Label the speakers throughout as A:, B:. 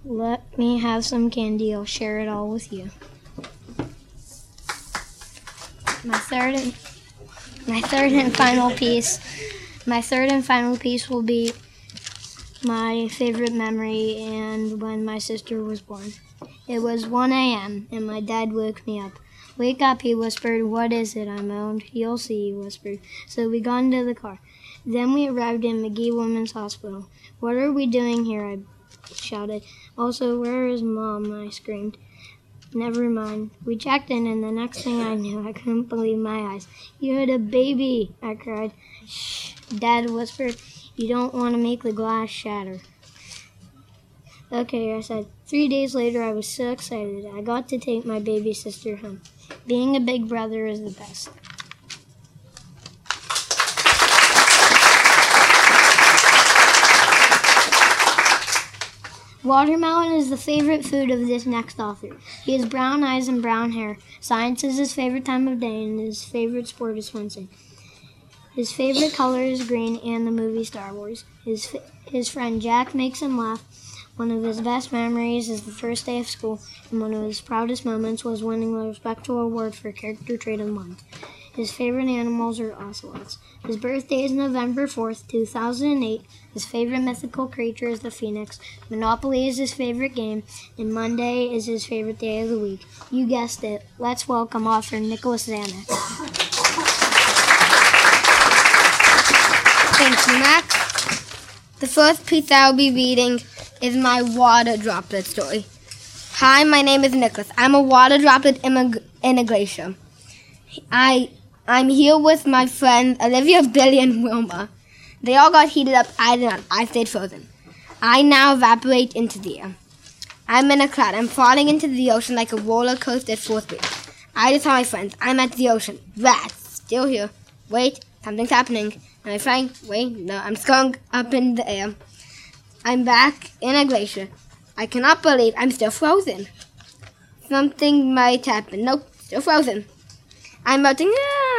A: Let me have some candy. I'll share it all with you. My third and final piece will be my favorite memory and when my sister was born. It was 1 a.m. and my dad woke me up. "Wake up," he whispered. "What is it?" I moaned. "You'll see," he whispered. So we got into the car. Then we arrived in McGee Women's Hospital. "What are we doing here?" I shouted. "Also, where is Mom?" I screamed. "Never mind." We checked in, and the next thing I knew, I couldn't believe my eyes. "You had a baby," I cried. "Shh," Dad whispered. "You don't want to make the glass shatter." "Okay," I said. 3 days later, I was so excited. I got to take my baby sister home. Being a big brother is the best. Watermelon is the favorite food of this next author. He has brown eyes and brown hair. Science is his favorite time of day, and his favorite sport is fencing. His favorite color is green and the movie Star Wars. His friend Jack makes him laugh. One of his best memories is the first day of school, and one of his proudest moments was winning the Respectful Award for Character Trait of the Month. His favorite animals are ocelots. His birthday is November 4th, 2008. His favorite mythical creature is the phoenix. Monopoly is his favorite game, and Monday is his favorite day of the week. You guessed it. Let's welcome author Nicholas Zanuck.
B: Thank you, Max. The first piece I'll be reading is my water droplet story. Hi, my name is Nicholas. I'm a water droplet in a glacier. I'm here with my friends Olivia, Billy, and Wilma. They all got heated up. I did not. I stayed frozen. I now evaporate into the air. I'm in a cloud. I'm falling into the ocean like a roller coaster at full speed. I just saw my friends. I'm at the ocean. Rats. Still here. Wait, something's happening. Am I flying? Wait, no, I'm just going up in the air. I'm back in a glacier. I cannot believe I'm still frozen. Something might happen. Nope, still frozen. I'm melting.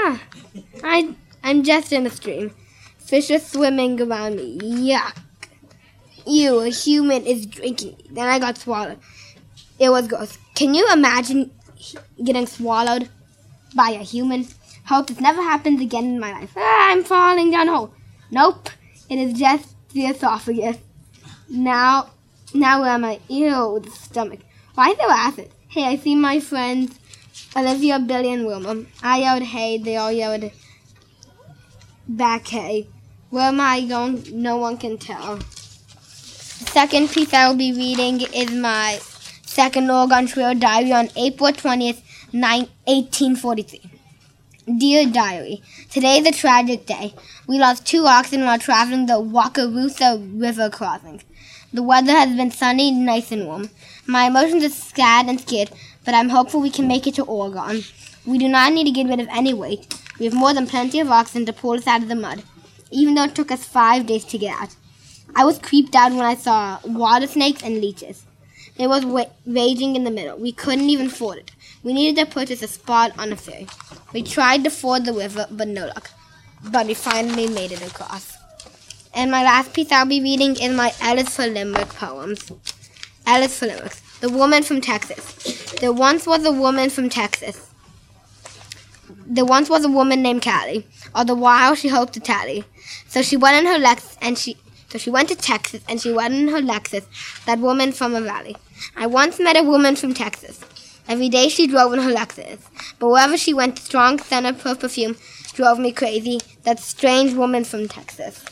B: I'm just in a stream. Fish are swimming around me. Yuck. Ew, a human is drinking. Then I got swallowed. It was gross. Can you imagine getting swallowed by a human? Hope this never happens again in my life. I'm falling down a hole. Nope, it is just the esophagus. Now where am I? Ew, the stomach. Why is there acid? Hey, I see my friends Olivia, Billy, and Wilma. I yelled hey, they all yelled back hey. Where am I going? No one can tell. The second piece I will be reading is my second Oregon Trail diary on April 20th, 1843. Dear Diary, today is a tragic day. We lost 2 oxen while traveling the Wakarusa River crossing. The weather has been sunny, nice and warm. My emotions are sad and scared, but I'm hopeful we can make it to Oregon. We do not need to get rid of any weight. We have more than plenty of oxen to pull us out of the mud, even though it took us 5 days to get out. I was creeped out when I saw water snakes and leeches. It was raging in the middle. We couldn't even ford it. We needed to purchase a spot on a ferry. We tried to ford the river, but no luck. But we finally made it across. And my last piece I'll be reading is my Ellis for Limerick poems. Ellis for Limerick. The Woman from Texas. There once was a woman from Texas. There once was a woman named Callie. All the while she hoped to tally. So she went to Texas and she went in her Lexus, that woman from a valley. I once met a woman from Texas. Every day she drove in her Lexus. But wherever she went, the strong scent of her perfume drove me crazy. That strange woman from Texas.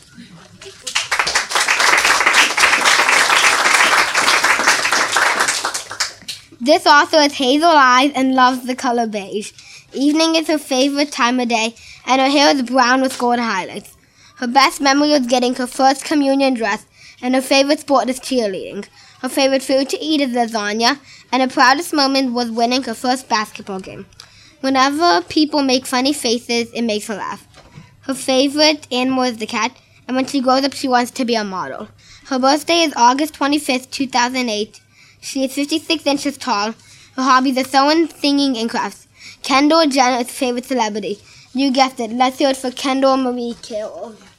B: This author has hazel eyes and loves the color beige. Evening is her favorite time of day, and her hair is brown with gold highlights. Her best memory was getting her first communion dress, and her favorite sport is cheerleading. Her favorite food to eat is lasagna, and her proudest moment was winning her first basketball game. Whenever people make funny faces, it makes her laugh. Her favorite animal is the cat, and when she grows up, she wants to be a model. Her birthday is August 25th, 2008. She is 56 inches tall. Her hobbies are sewing, singing, and crafts. Kendall Jenner is her favorite celebrity. You guessed it. Let's hear it for Kendall Marie Carroll.